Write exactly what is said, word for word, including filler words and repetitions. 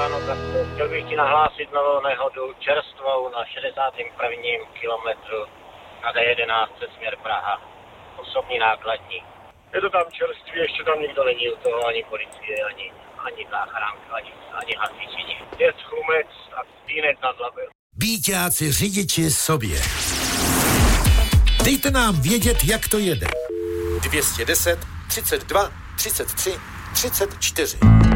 ráno, tak chtěl bych ti nahlásit novou nehodu čerstvou na šedesátém prvním kilometru na D jedenáct směr Praha. Osobní nákladní. Je to tam čerstvý, ještě tam nikdo není u toho, ani policie, ani, ani záchranka, ani, ani hasiči. Je Chlumec a Týnec nad Labem. Bíťáci řidiči sobě. Dejte nám vědět, jak to jede. dvě stě deset, třicet dva, třicet tři, třicet čtyři.